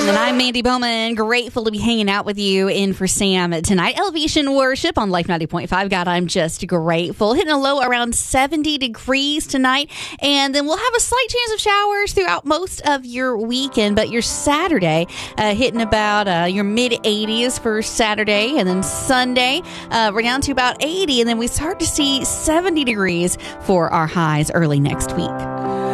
And I'm Mandy Bowman, grateful to be hanging out with you in for Sam tonight. Elevation Worship on Life 90.5. God, I'm just grateful. Hitting a low around 70 degrees tonight. And then we'll have a slight chance of showers throughout most of your weekend. But your Saturday, hitting about your mid-80s for Saturday. And then Sunday, we're down to about 80. And then we start to see 70 degrees for our highs early next week.